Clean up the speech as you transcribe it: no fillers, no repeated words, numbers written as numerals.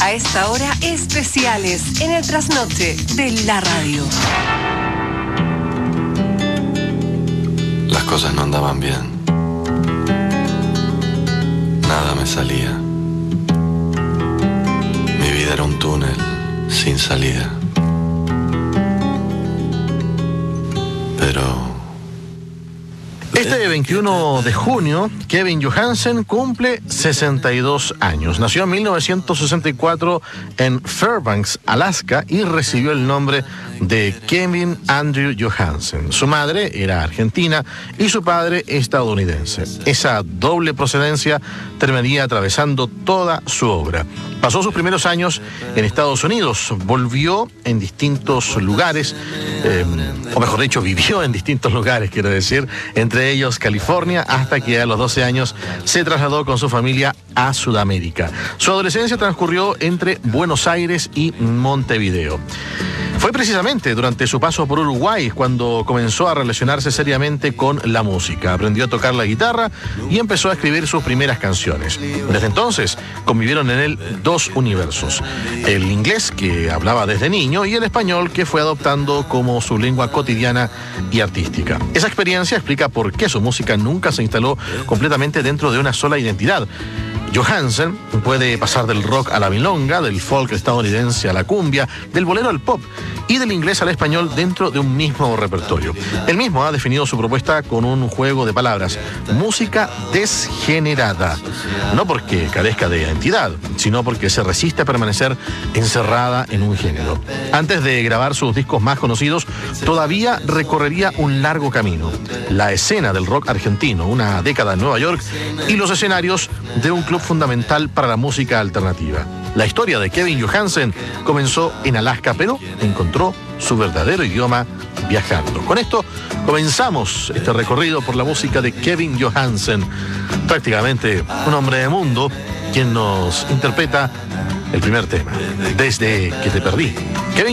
A esta hora, especiales en el trasnoche de la radio. Las cosas no andaban bien. Nada me salía. Mi vida era un túnel sin salida. Pero... Este 21 de junio, Kevin Johansen cumple 62 años. Nació en 1964 en Fairbanks, Alaska, y recibió el nombre de Kevin Andrew Johansen. Su madre era argentina y su padre estadounidense. Esa doble procedencia terminaría atravesando toda su obra. Pasó sus primeros años en Estados Unidos, volvió en distintos lugares, o mejor dicho, vivió en distintos lugares, quiero decir, entre ellos California, hasta que a los 12 años se trasladó con su familia a Sudamérica. Su adolescencia transcurrió entre Buenos Aires y Montevideo. Fue precisamente durante su paso por Uruguay cuando comenzó a relacionarse seriamente con la música. Aprendió a tocar la guitarra y empezó a escribir sus primeras canciones. Desde entonces convivieron en él dos universos: el inglés, que hablaba desde niño, y el español, que fue adoptando como su lengua cotidiana y artística. Esa experiencia explica por qué su música nunca se instaló completamente dentro de una sola identidad. Johansen puede pasar del rock a la milonga, del folk estadounidense a la cumbia, del bolero al pop y del inglés al español dentro de un mismo repertorio. Él mismo ha definido su propuesta con un juego de palabras: música desgenerada. No porque carezca de identidad, sino porque se resiste a permanecer encerrada en un género. Antes de grabar sus discos más conocidos, todavía recorrería un largo camino: la escena del rock argentino, una década en Nueva York, y los escenarios de un club fundamental para la música alternativa. La historia de Kevin Johansen comenzó en Alaska, pero encontró su verdadero idioma viajando. Con esto comenzamos este recorrido por la música de Kevin Johansen, prácticamente un hombre de mundo, quien nos interpreta el primer tema, Desde que te perdí. Kevin